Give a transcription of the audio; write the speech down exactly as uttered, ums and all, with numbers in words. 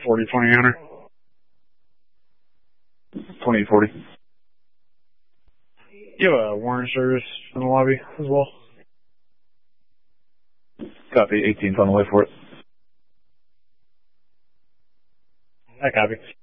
forty twenty Hunter. twenty forty. You have a warrant service in the lobby as well? Copy, eighteen's on the way for it. I copy.